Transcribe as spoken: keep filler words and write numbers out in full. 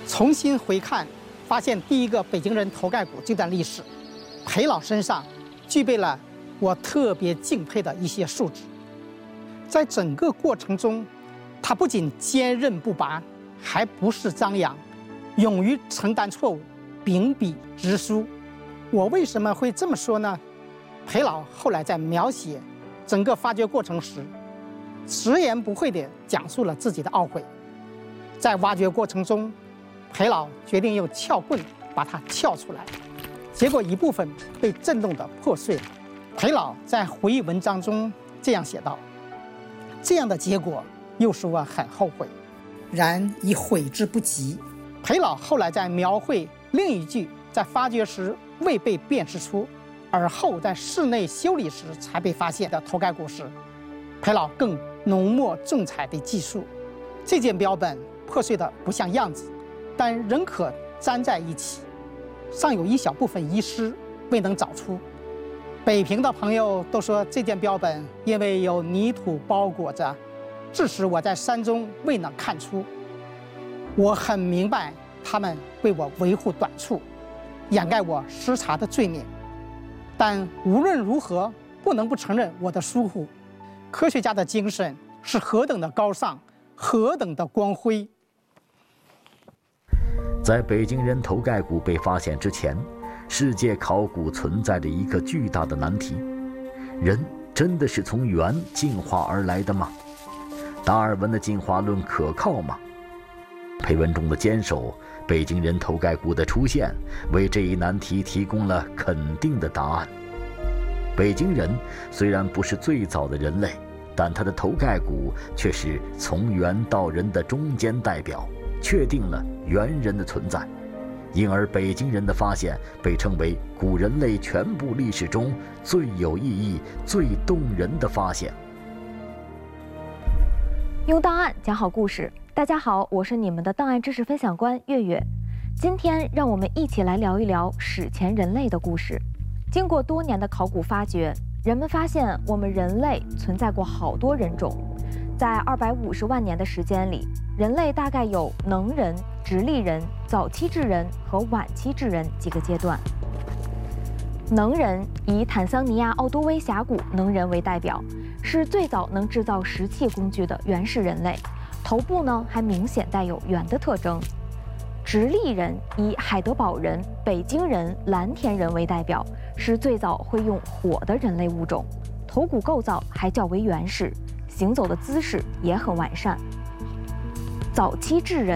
重新回看，发现第一个北京人头盖骨这段历史，裴老身上具备了我特别敬佩的一些素质。在整个过程中，他不仅坚韧不拔，还不是张扬，勇于承担错误，秉笔直书。我为什么会这么说呢？裴老后来在描写整个发掘过程时，直言不讳地讲述了自己的懊悔。在挖掘过程中，裴老决定用撬棍把它撬出来，结果一部分被震动得破碎了。裴老在回忆文章中这样写道：这样的结果又使我很后悔，然已悔之不及。裴老后来在描绘另一具在发掘时未被辨识出，而后在室内修理时才被发现的头盖骨时，裴老更浓墨重彩地记述，这件标本破碎得不像样子，但仍可粘在一起，尚有一小部分遗失未能找出。北平的朋友都说这件标本因为有泥土包裹着，致使我在山中未能看出。我很明白他们为我维护短处，掩盖我失察的罪名，但无论如何不能不承认我的疏忽。科学家的精神是何等的高尚，何等的光辉。 在北京人头盖骨被发现之前，世界考古存在着一个巨大的难题：人真的是从猿进化而来的吗？达尔文的进化论可靠吗？裴文中的坚守，北京人头盖骨的出现，为这一难题提供了肯定的答案。北京人虽然不是最早的人类，但他的头盖骨却是从猿到人的中间代表，确定了猿人的存在，因而北京人的发现被称为古人类全部历史中最有意义、最动人的发现。 用档案讲好故事。大家好，我是你们的档案知识分享官月月。今天让我们一起来聊一聊史前人类的故事。经过多年的考古发掘，人们发现我们人类存在过好多人种。在二百五十万年的时间里，人类大概有能人、直立人、早期智人和晚期智人几个阶段。能人以坦桑尼亚奥多威峡谷能人为代表，是最早能制造石器工具的原始人类，头部呢还明显带有圆的特征。直立人以海德堡人、北京人、蓝田人为代表，是最早会用火的人类物种，头骨构造还较为原始，行走的姿势也很完善。早期智人